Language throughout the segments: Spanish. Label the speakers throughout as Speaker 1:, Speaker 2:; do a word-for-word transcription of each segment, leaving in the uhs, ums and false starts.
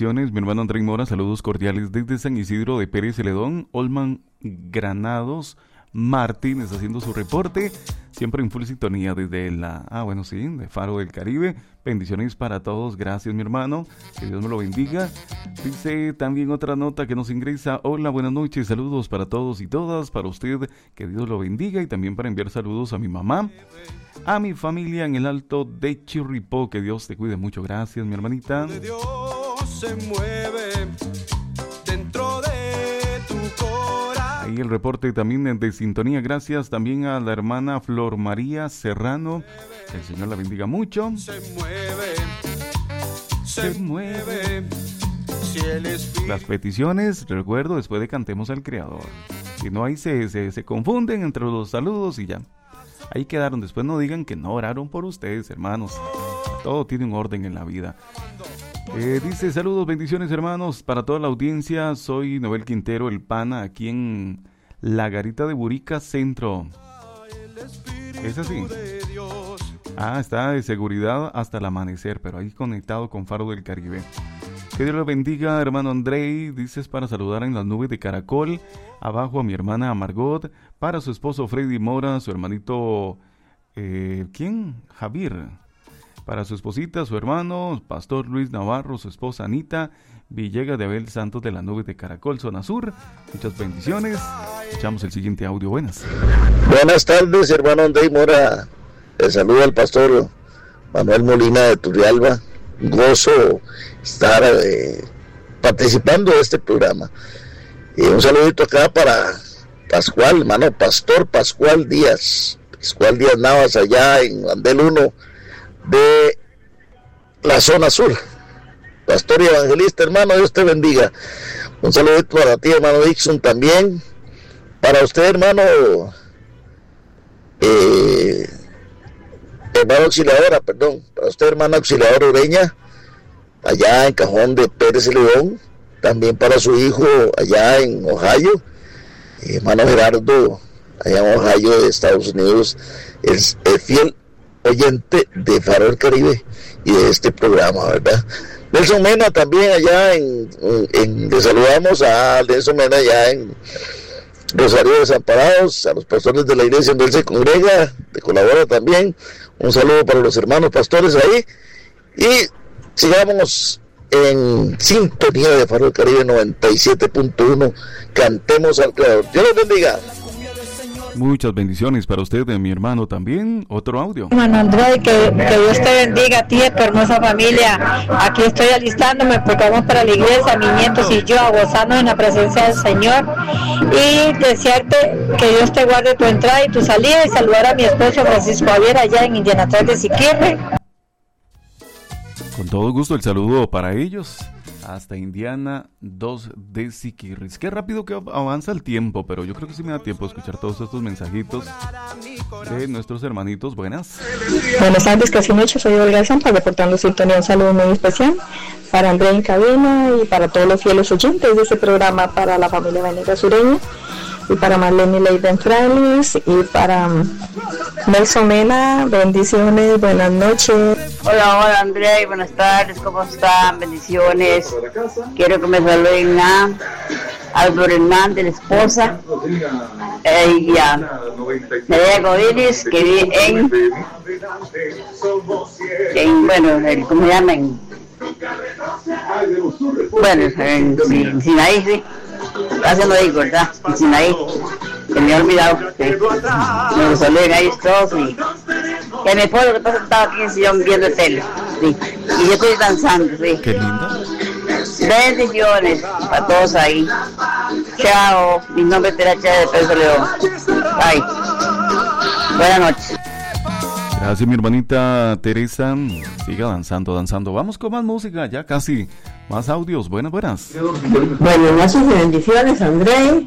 Speaker 1: bendiciones. Mi hermano André Mora, saludos cordiales desde San Isidro de Pérez Celedón. Olman Granados Martínez haciendo su reporte, siempre en full sintonía desde la, ah bueno sí, de Faro del Caribe. Bendiciones para todos, gracias mi hermano, que Dios me lo bendiga. Dice también otra nota que nos ingresa: hola, buenas noches, saludos para todos y todas, para usted, que Dios lo bendiga, y también para enviar saludos a mi mamá, a mi familia en el Alto de Chirripó, que Dios te cuide mucho, gracias mi hermanita.
Speaker 2: Dios se mueve dentro de tu corazón.
Speaker 1: Ahí el reporte también de sintonía, gracias también a la hermana Flor María Serrano, que el Señor la bendiga mucho.
Speaker 2: Se mueve, se, se mueve, si el espíritu...
Speaker 1: Las peticiones, recuerdo, después de cantemos al Creador. Si no, ahí se, se, se confunden entre los saludos y ya. Ahí quedaron, después no digan que no oraron por ustedes, hermanos. Todo tiene un orden en la vida. Eh, dice, saludos, bendiciones hermanos, para toda la audiencia. Soy Noel Quintero, el pana, aquí en La Garita de Burica Centro. ¿Es así? Ah, está de seguridad hasta el amanecer, pero ahí conectado con Faro del Caribe. Que Dios lo bendiga, hermano Andrei. Dices, para saludar en las nubes de Caracol. Abajo a mi hermana Margot, para su esposo Freddy Mora, su hermanito, eh, ¿quién? Javier. Para su esposita, su hermano, Pastor Luis Navarro, su esposa Anita Villegas de Abel Santos de la Nube de Caracol, zona sur. Muchas bendiciones. Escuchamos el siguiente audio. Buenas.
Speaker 3: Buenas tardes, hermano Andrei Mora. Les saluda al pastor Manuel Molina de Turrialba. Un gozo estar eh, participando de este programa. Y un saludito acá para Pascual, hermano Pastor Pascual Díaz. Pascual Díaz Navas, allá en Andel uno de la zona sur. Pastor y evangelista, hermano, Dios te bendiga. Un saludito para ti, hermano Dixon, también. Para usted, hermano, eh, hermano auxiliadora, perdón. Para usted, hermano auxiliadora Ureña, allá en Cajón de Pérez León. También para su hijo allá en Ohio, eh, hermano Gerardo, allá en Ohio de Estados Unidos, es el fiel oyente de Faro del Caribe y de este programa, ¿verdad? Nelson Mena también allá en, en, en le saludamos a Nelson Mena allá en Rosario de Desamparados, a los pastores de la iglesia donde él se congrega, te colabora también. Un saludo para los hermanos pastores ahí, y sigamos en sintonía de Faro del Caribe noventa y siete punto uno. Cantemos al Creador. Dios los bendiga.
Speaker 1: Muchas bendiciones para usted, de mi hermano también. Otro audio.
Speaker 4: Hermano Andrés, que, que Dios te bendiga a ti y a tu hermosa familia. Aquí estoy alistándome porque vamos para la iglesia, mis nietos y yo, gozando en la presencia del Señor. Y desearte que Dios te guarde tu entrada y tu salida, y saludar a mi esposo Francisco Javier allá en Indianapolis de Siquirre.
Speaker 1: Con todo gusto el saludo para ellos, hasta Indiana dos de Siquirris. Qué rápido que avanza el tiempo, pero yo creo que sí me da tiempo de escuchar todos estos mensajitos de nuestros hermanitos. Buenas.
Speaker 4: Buenas tardes, casi noche, soy Olga Zampa, reportando sintonía. Un saludo muy especial para André en cabina y para todos los fieles oyentes de este programa, para la familia Venegas Sureña, y para Marlene Leiden Frailes, y para Nelson Mena. Bendiciones, buenas noches.
Speaker 5: Hola, hola Andrea, y buenas tardes, ¿cómo están? Bendiciones. Quiero que me saluden a Álvaro Hernández, la esposa, eh, y a María Godínez, que vive en, en, bueno, el, ¿cómo se llama? En, bueno, en, en Sinaí, sí. Haciendo ahí, ¿verdad? En Sinaí. Que me he olvidado. Sí. Me saluden ahí todos, y que mi esposo que está sentado aquí en el sillón viendo tele. Sí. Y yo estoy danzando, sí.
Speaker 1: Qué linda.
Speaker 5: Bendiciones a todos ahí. Chao. Mi nombre es Teracha de Pedro León. Bye. Buenas noches.
Speaker 1: Gracias, mi hermanita Teresa. Siga danzando, danzando. Vamos con más música, ya casi. Más audios. Buenas, buenas.
Speaker 6: Buenas noches y bendiciones, André.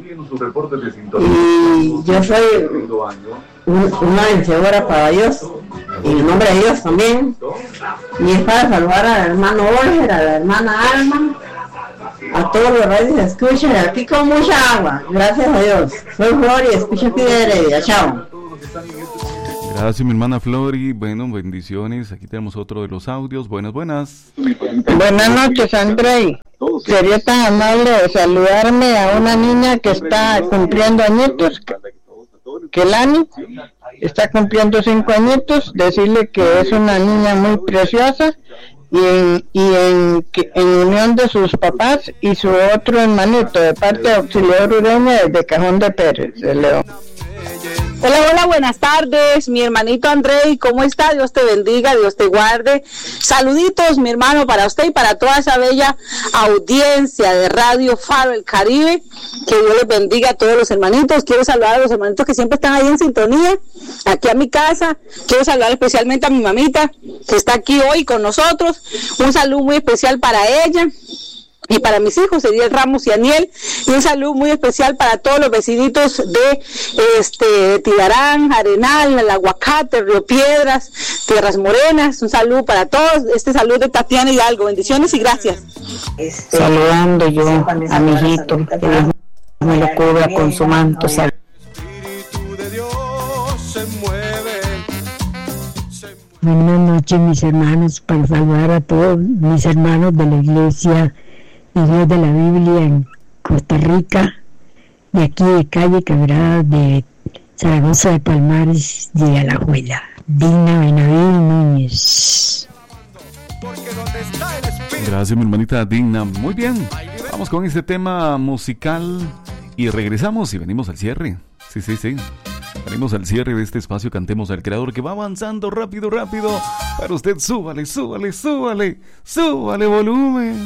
Speaker 6: Y yo soy un, una vencedora para Dios, y en nombre de Dios también. Y es para saludar al hermano Olger, a la hermana Alma, a todos los radios que escuchan, aquí con mucha agua. Gracias a Dios. Soy Flor y escucho aquí de Heredia. Chao.
Speaker 1: Gracias, mi hermana Flori. Bueno, bendiciones. Aquí tenemos otro de los audios. Buenas, buenas.
Speaker 7: Buenas noches, Andrei. Sería tan amable de saludarme a una niña que está cumpliendo añitos, Kelani. Está cumpliendo cinco añitos. Decirle que es una niña muy preciosa. Y, en, y en, en unión de sus papás y su otro hermanito de parte de Auxiliador Ureña desde Cajón de Pérez, de León.
Speaker 8: Hola, hola, buenas tardes, mi hermanito Andrei, ¿cómo está? Dios te bendiga, Dios te guarde. Saluditos, mi hermano, para usted y para toda esa bella audiencia de Radio Faro El Caribe. Que Dios les bendiga a todos los hermanitos. Quiero saludar a los hermanitos que siempre están ahí en sintonía, aquí a mi casa. Quiero saludar especialmente a mi mamita, que está aquí hoy con nosotros. Un saludo muy especial para ella. Y para mis hijos, Ediel Ramos y Aniel, y un saludo muy especial para todos los vecinitos de este Tilarán, Arenal, El Aguacate, Río Piedras, Tierras Morenas. Un saludo para todos, este saludo de Tatiana Hidalgo. Bendiciones y gracias.
Speaker 7: Saludando yo a mi hijito, que Dios me lo cubra con su manto.
Speaker 9: Buenas noches, mis hermanos, para saludar a todos mis hermanos de la iglesia y Dios de la Biblia en Costa Rica, de aquí de calle Quebrada, de Zaragoza de Palmares, de Alajuela. Digna Benavides Núñez.
Speaker 1: Gracias, mi hermanita Digna. Muy bien, vamos con este tema musical y regresamos y venimos al cierre. Sí, sí, sí. Venimos al cierre de este espacio Cantemos al Creador, que va avanzando rápido, rápido. Para usted, súbale, súbale, súbale, súbale volumen.